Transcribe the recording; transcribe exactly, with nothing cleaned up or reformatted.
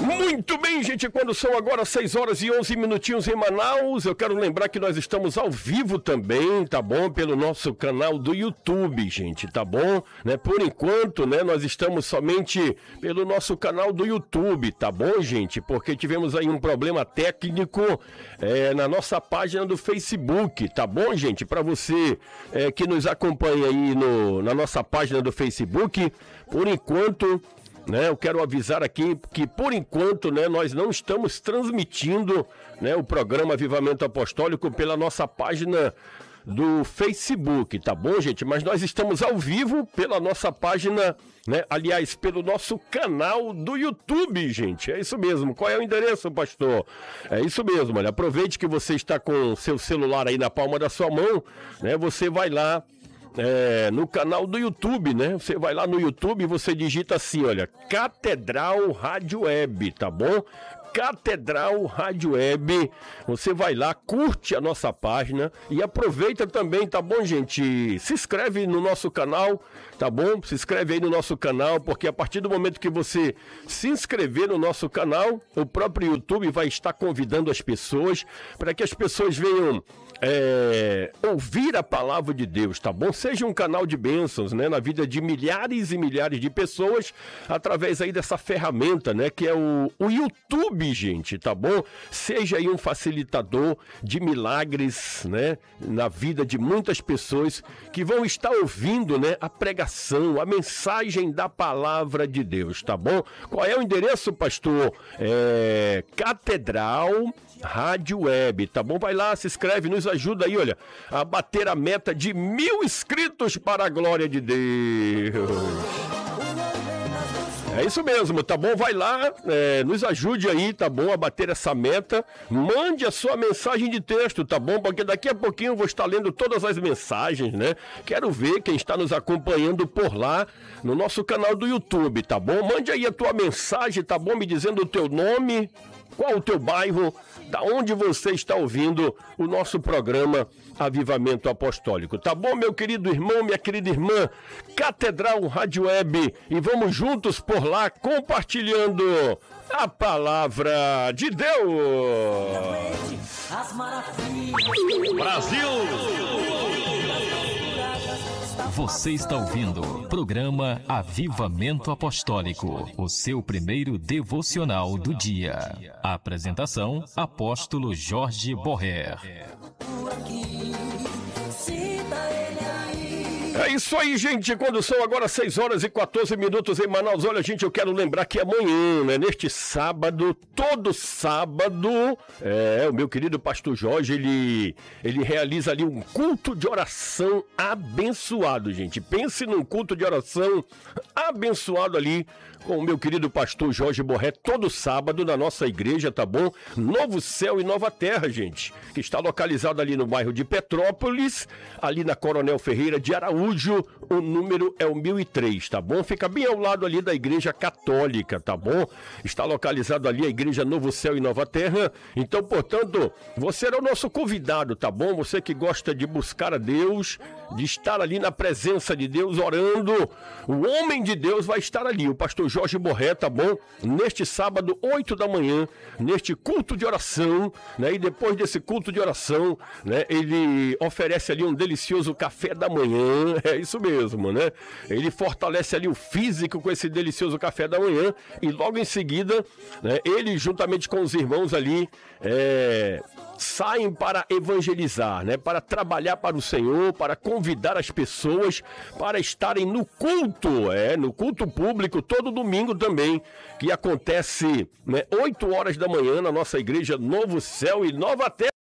Muito bem, gente, quando são agora seis horas e onze minutinhos em Manaus, eu quero lembrar que nós estamos ao vivo também, tá bom? Pelo nosso canal do YouTube, gente, tá bom? Né? Por enquanto, né, nós estamos somente pelo nosso canal do YouTube, tá bom, gente? Porque tivemos aí um problema técnico é, na nossa página do Facebook, tá bom, gente? Para você é, que nos acompanha aí no, na nossa página do Facebook, por enquanto... Né, eu quero avisar aqui que, por enquanto, né, nós não estamos transmitindo, né, o programa Avivamento Apostólico pela nossa página do Facebook, tá bom, gente? Mas nós estamos ao vivo pela nossa página, né, aliás, pelo nosso canal do YouTube, gente. É isso mesmo. Qual é o endereço, pastor? É isso mesmo, olha, aproveite que você está com o seu celular aí na palma da sua mão, né, você vai lá É, no canal do YouTube, né? Você vai lá no YouTube e você digita assim, olha, Catedral Rádio Web, tá bom? Catedral Rádio Web, você vai lá, curte a nossa página e aproveita também, tá bom, gente? Se inscreve no nosso canal, tá bom? Se inscreve aí no nosso canal, porque a partir do momento que você se inscrever no nosso canal, o próprio YouTube vai estar convidando as pessoas para que as pessoas venham é, ouvir a palavra de Deus, tá bom? Seja um canal de bênçãos, né? Na vida de milhares e milhares de pessoas, através aí dessa ferramenta, né? Que é o, o YouTube, gente, tá bom? Seja aí um facilitador de milagres, né? Na vida de muitas pessoas que vão estar ouvindo, né? A pregação, a mensagem da palavra de Deus, tá bom? Qual é o endereço, pastor? É... Catedral Rádio Web, tá bom? Vai lá, se inscreve, nos ajuda aí, olha, a bater a meta de mil inscritos para a glória de Deus. É isso mesmo, tá bom? Vai lá, é, nos ajude aí, tá bom? A bater essa meta. Mande a sua mensagem de texto, tá bom? Porque daqui a pouquinho eu vou estar lendo todas as mensagens, né? Quero ver quem está nos acompanhando por lá no nosso canal do YouTube, tá bom? Mande aí a tua mensagem, tá bom? Me dizendo o teu nome, qual o teu bairro, da onde você está ouvindo o nosso programa Avivamento Apostólico. Tá bom, meu querido irmão, minha querida irmã? Catedral Rádio Web. E vamos juntos por lá compartilhando a palavra de Deus. Brasil! Você está ouvindo o programa Avivamento Apostólico, o seu primeiro devocional do dia. A apresentação, Apóstolo Jorge Borrer. É isso aí, gente, quando são agora seis horas e quatorze minutos em Manaus, olha, gente, eu quero lembrar que amanhã, né, neste sábado, todo sábado, é, o meu querido pastor Jorge, ele, ele realiza ali um culto de oração abençoado, gente. Pense num culto de oração abençoado ali com o meu querido pastor Jorge Borré, todo sábado na nossa igreja, tá bom? Novo Céu e Nova Terra, gente, que está localizado ali no bairro de Petrópolis, ali na Coronel Ferreira de Araújo, o número é o mil e três, tá bom? Fica bem ao lado ali da Igreja Católica, tá bom? Está localizado ali a Igreja Novo Céu e Nova Terra, então, portanto, você é o nosso convidado, tá bom? Você que gosta de buscar a Deus, de estar ali na presença de Deus, orando, o homem de Deus vai estar ali, o pastor Jorge Borré, tá bom? Neste sábado, oito da manhã, neste culto de oração, né? E depois desse culto de oração, né? Ele oferece ali um delicioso café da manhã, é isso mesmo, né? Ele fortalece ali o físico com esse delicioso café da manhã e logo em seguida, né? Ele juntamente com os irmãos ali, é... saem para evangelizar, né? Para trabalhar para o Senhor, para convidar as pessoas para estarem no culto, é, no culto público, todo domingo também, que acontece, né, oito horas da manhã na nossa igreja Novo Céu e Nova Terra.